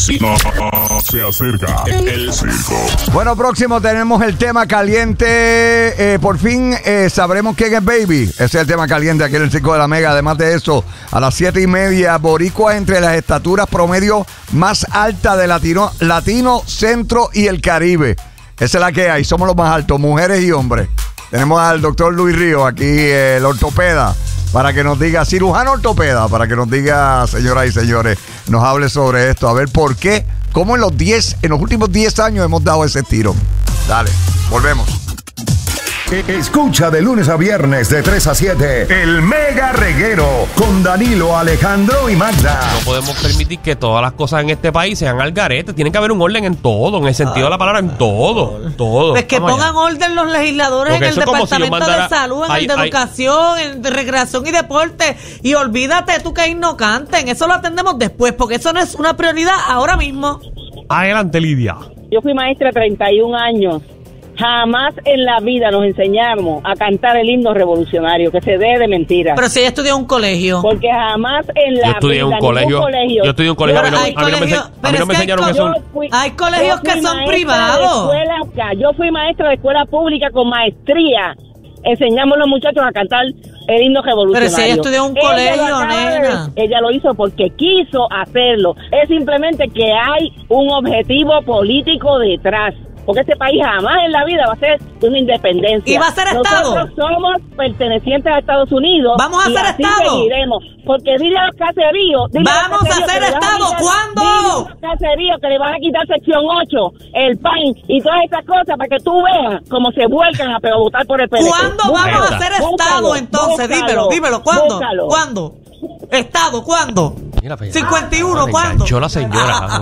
vecino se acerca el circo. Bueno, próximo tenemos el tema caliente. Por fin sabremos quién es Baby. Ese es el tema caliente aquí en el Circo de la Mega. Además de eso, a las 7:30, boricua entre las estaturas promedio más altas de Latino, Centro y el Caribe. Esa es la que hay. Somos los más altos, mujeres y hombres. Tenemos al doctor Luis Ríos aquí, el ortopeda, para que nos diga, cirujano ortopeda, para que nos diga, señoras y señores, nos hable sobre esto. A ver por qué, cómo en los últimos 10 años hemos dado ese tiro. Dale, volvemos. Escucha de lunes a viernes de 3 a 7 el Mega Reguero con Danilo, Alejandro y Magda. No podemos permitir que todas las cosas en este país sean al garete. Tiene que haber un orden en todo, en el sentido de la palabra, en todo. Pues que Vamos pongan allá. orden los legisladores. Porque en el eso es como si yo Departamento mandara- de Salud, en el de Educación, en el de Recreación y Deporte. Y olvídate tú que ahí no canten. Eso lo atendemos después, porque eso no es una prioridad ahora mismo. Adelante, Lidia. Yo fui maestra 31 años. Jamás en la vida nos enseñamos a cantar el himno revolucionario, que se dé de mentira. Pero si ella estudió en un colegio. Porque jamás en la Yo estudié en vida, un colegio. ningún colegio. Yo estudié en un colegio. Pero A hay mí no me colegios- pero es que enseñaron hay eso. Hay colegios que son privados. Yo fui maestra de escuela pública con maestría. Enseñamos a los muchachos a cantar el himno revolucionario. Pero si ella estudió en un colegio, nena. Ella lo hizo porque quiso hacerlo. Es simplemente que hay un objetivo político detrás. Porque este país jamás en la vida va a ser una independencia. ¿Y va a ser Estado? Nosotros somos pertenecientes a Estados Unidos. ¿Vamos a y ser así Estado? seguiremos. Porque dile a los caseríos. ¡Vamos a ser Estado! ¿Cuándo? Dile a los caseríos que le van a quitar sección 8, el PAN y todas estas cosas para que tú veas cómo se vuelcan a votar por el PNP. ¿Cuándo vamos a ser Estado entonces? Dímelo. ¿Cuándo? Búscalo. ¿Cuándo? ¿Estado? ¿Cuándo? Mira, 51, ¿cuándo? enganchó la señora.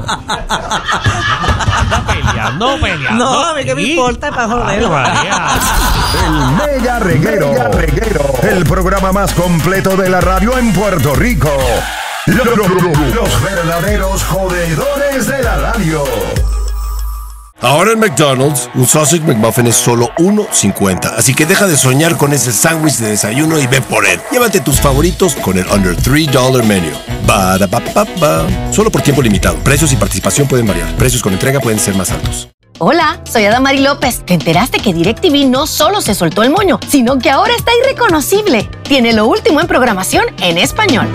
Anda peleando. No, a mí que me importa para joder. El Mega Reguero. El programa más completo de la radio en Puerto Rico. Los verdaderos jodedores de la radio. Ahora en McDonald's, un Sausage McMuffin es solo $1.50. Así que deja de soñar con ese sándwich de desayuno y ve por él. Llévate tus favoritos con el Under $3 Menu. Ba-da-ba-ba-ba. Solo por tiempo limitado. Precios y participación pueden variar. Precios con entrega pueden ser más altos. Hola, soy Adamari López. ¿Te enteraste que DirecTV no solo se soltó el moño, sino que ahora está irreconocible? Tiene lo último en programación en español.